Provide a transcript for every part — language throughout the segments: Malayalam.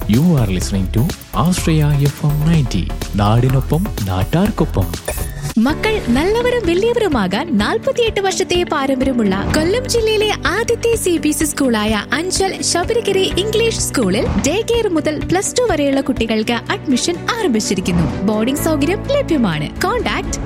You are listening to Australia FM 90. നാടിനൊപ്പം നാട്ടാർക്കൊപ്പം. മക്കൾ നല്ലവരും വലിയവരുമാകാൻ 48 വർഷത്തെ പാരമ്പര്യമുള്ള കൊല്ലം ജില്ലയിലെ ആദ്യത്തെ CBSE സ്കൂളായ അഞ്ചൽ ശബരിഗിരി ഇംഗ്ലീഷ് സ്കൂളിൽ ഡേ കെയർ മുതൽ +2 വരെയുള്ള കുട്ടികൾക്ക് അഡ്മിഷൻ ആരംഭിച്ചിരിക്കുന്നു. ബോർഡിംഗ് സൗകര്യം ലഭ്യമാണ്. കോൺടാക്ട്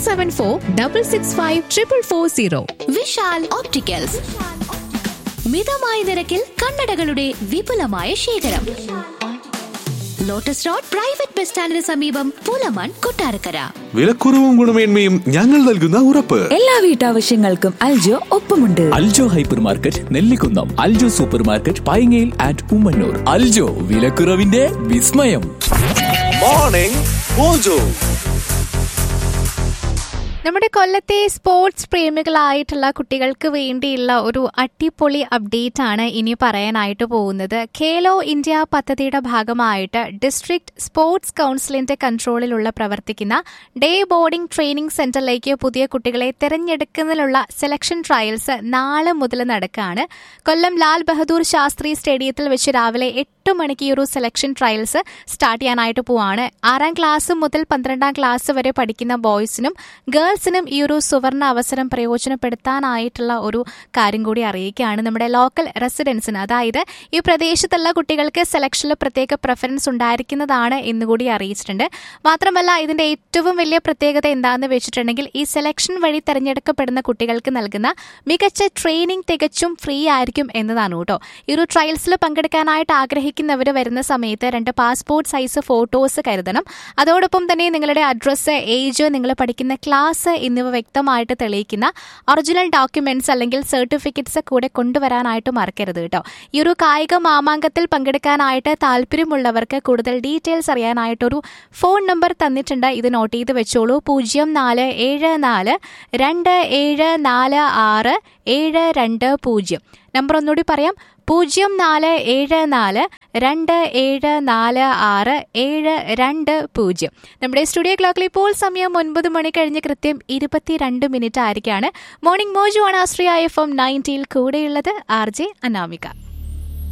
9746654440. വിശാൽ ഓപ്റ്റിക്കൽസ്, മിതമായ നിരക്കിൽ കണ്ണടകളുടെ വിപുലമായ ശേഖരം. ലോട്ടസ് റോഡ് പ്രൈവറ്റ് ബസ് സ്റ്റാൻഡിന് സമീപം പൂലമൺ, കൊട്ടാരക്കര. വിലക്കുറവും ഗുണമേന്മയും ഞങ്ങൾ നൽകുന്ന ഉറപ്പ്. എല്ലാ വീട്ടാവശ്യങ്ങൾക്കും അൽജോ ഒപ്പമുണ്ട്. Aljo hyper market Nellikunnam, Aljo super market പൈങ്ങയിൽ and Ummannoor. Aljo, വിലക്കുറവിന്റെ വിസ്മയം. Morning mojo. നമ്മുടെ കൊല്ലത്തെ സ്പോർട്സ് പ്രേമികളായിട്ടുള്ള കുട്ടികൾക്ക് വേണ്ടിയുള്ള ഒരു അടിപൊളി അപ്ഡേറ്റ് ആണ് ഇനി പറയാനായിട്ട് പോകുന്നത്. ഖേലോ ഇന്ത്യ പദ്ധതിയുടെ ഭാഗമായിട്ട് ഡിസ്ട്രിക്ട് സ്പോർട്സ് കൗൺസിലിന്റെ കൺട്രോളിലുള്ള പ്രവർത്തിക്കുന്ന ഡേ ബോർഡിംഗ് ട്രെയിനിംഗ് സെന്ററിലേക്ക് പുതിയ കുട്ടികളെ തിരഞ്ഞെടുക്കുന്നതിനുള്ള സെലക്ഷൻ ട്രയൽസ് നാളെ മുതൽ നടക്കുകയാണ്. കൊല്ലം ലാൽ ബഹദൂർ ശാസ്ത്രി സ്റ്റേഡിയത്തിൽ വെച്ച് രാവിലെ 8 മണിക്ക് ഈ ഒരു സെലക്ഷൻ ട്രയൽസ് സ്റ്റാർട്ട് ചെയ്യാനായിട്ട് പോവാണ്. 6ാം ക്ലാസ് മുതൽ 12ാം ക്ലാസ് വരെ പഠിക്കുന്ന ബോയ്സിനും ഗേൾസിനും ഈ ഒരു സുവർണ അവസരം പ്രയോജനപ്പെടുത്താനായിട്ടുള്ള ഒരു കാര്യം കൂടി അറിയിക്കുകയാണ്. നമ്മുടെ ലോക്കൽ റെസിഡൻസിന്, അതായത് ഈ പ്രദേശത്തുള്ള കുട്ടികൾക്ക് സെലക്ഷനിൽ പ്രത്യേക പ്രിഫറൻസ് ഉണ്ടായിരിക്കുന്നതാണ് എന്നുകൂടി അറിയിച്ചിട്ടുണ്ട്. മാത്രമല്ല ഇതിന്റെ ഏറ്റവും വലിയ പ്രത്യേകത എന്താണെന്ന് വെച്ചിട്ടുണ്ടെങ്കിൽ ഈ സെലക്ഷൻ വഴി തെരഞ്ഞെടുക്കപ്പെടുന്ന കുട്ടികൾക്ക് നൽകുന്ന മികച്ച ട്രെയിനിങ് തികച്ചും ഫ്രീ ആയിരിക്കും എന്നതാണ് കേട്ടോ. ഈ ഒരു ട്രയൽസിൽ പങ്കെടുക്കാനായിട്ട് ആഗ്രഹിക്കുന്നവർ വരുന്ന സമയത്ത് 2 പാസ്പോർട്ട് സൈസ് ഫോട്ടോസ് കരുതണം. അതോടൊപ്പം തന്നെ നിങ്ങളുടെ അഡ്രസ്സ്, ഏജ്, നിങ്ങൾ പഠിക്കുന്ന ക്ലാസ് എന്നിവ വ്യക്തമായിട്ട് തെളിയിക്കുന്ന ഒറിജിനൽ ഡോക്യുമെന്റ്സ് അല്ലെങ്കിൽ സർട്ടിഫിക്കറ്റ്സ് കൂടെ കൊണ്ടുവരാനായിട്ട് മറക്കരുത് കേട്ടോ. ഈ ഒരു കായിക മാമാങ്കത്തിൽ പങ്കെടുക്കാനായിട്ട് താല്പര്യമുള്ളവർക്ക് കൂടുതൽ ഡീറ്റെയിൽസ് അറിയാനായിട്ടൊരു ഫോൺ നമ്പർ തന്നിട്ടുണ്ട്. ഇത് നോട്ട് ചെയ്ത് വെച്ചോളൂ. 0474274672. നമ്പർ ഒന്നുകൂടി പറയാം, 0474274672. നമ്മുടെ സ്റ്റുഡിയോ ക്ലോക്കിൽ ഇപ്പോൾ സമയം 9 മണി കഴിഞ്ഞ് കൃത്യം 22 മിനിറ്റ് ആയിരിക്കാണ്. മോർണിംഗ് മോജു ആണ് ആശ്രയ FM 90 കൂടെയുള്ളത് RJ അനാമിക.